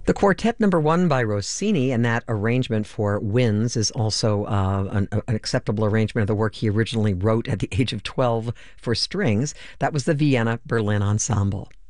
The Quartet Number One by Rossini, and that arrangement for winds is also an acceptable arrangement of the work he originally wrote at the age of 12 for strings. That was the Vienna Berlin Ensemble.